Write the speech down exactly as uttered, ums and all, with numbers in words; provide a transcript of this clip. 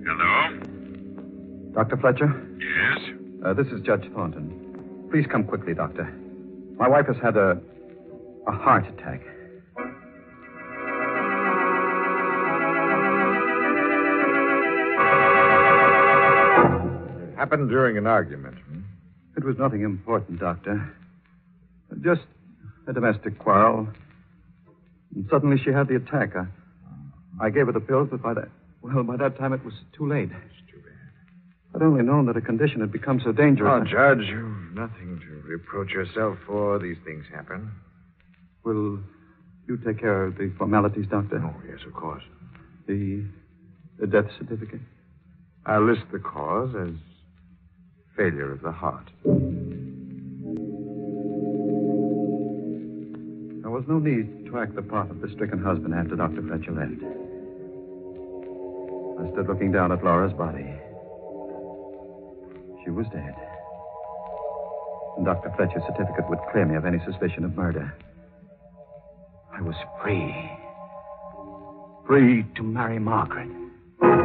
Hello? Doctor Fletcher? Yes? Uh, this is Judge Thornton. Please come quickly, Doctor. My wife has had a... a heart attack. It happened during an argument. Hmm? It was nothing important, Doctor. Just a domestic quarrel. And suddenly she had the attack. I, I gave her the pills, but by that... Well, by that time it was too late. It's too bad. I'd only known that her condition had become so dangerous. Oh, Judge, you've nothing to reproach yourself for. These things happen. Will you take care of the formalities, Doctor? Oh, yes, of course. The... the death certificate? I'll list the cause as failure of the heart. There was no need to act the part of the stricken husband after Doctor Fletcher left. I stood looking down at Laura's body. She was dead. And Doctor Fletcher's certificate would clear me of any suspicion of murder. I was free. Free to marry Margaret.